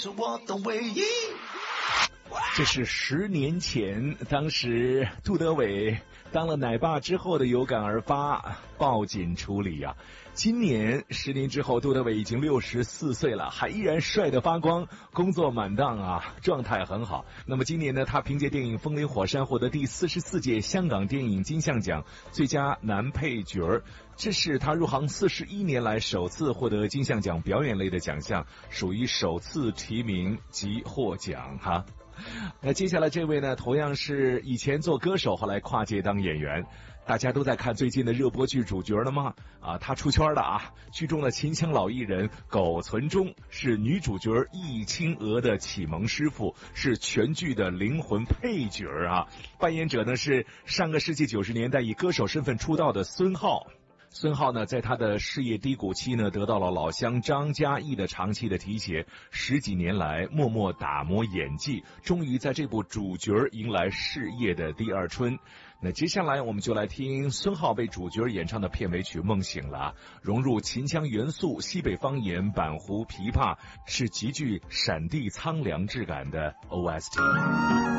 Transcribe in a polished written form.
是我的唯一。 这是10年前，当时杜德伟当了奶爸之后的有感而发，报警处理啊。今年10年之后，杜德伟已经64岁了，还依然帅得发光，工作满当啊，状态很好。那么今年呢，他凭借电影《风林火山》获得第44届香港电影金像奖最佳男配角，这是他入行41年来首次获得金像奖表演类的奖项，属于首次提名及获奖哈。那接下来这位呢，同样是以前做歌手，后来跨界当演员。大家都在看最近的热播剧主角了吗？他出圈了啊！剧中的秦腔老艺人苟存中是女主角易清娥的启蒙师傅，是全剧的灵魂配角啊。扮演者呢是上个世纪90年代以歌手身份出道的孙浩。孙浩呢，在他的事业低谷期呢，得到了老乡张嘉译的长期的提携，10几年来默默打磨演技，终于在这部主角迎来事业的第二春。那接下来我们就来听孙浩被主角演唱的片尾曲《梦醒了》，融入秦腔元素、西北方言、板胡、琵琶，是极具闪地苍凉质感的 OST。